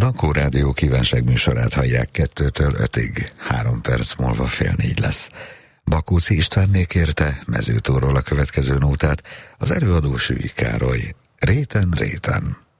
Dankó Rádió kívánság műsorát hallják 2-től 5-ig, 3 perc múlva 3:30 lesz. Bakóczy Istvánné kérte Mezőtóról a következő nótát, az előadó Sülly Károly. Réten, réten.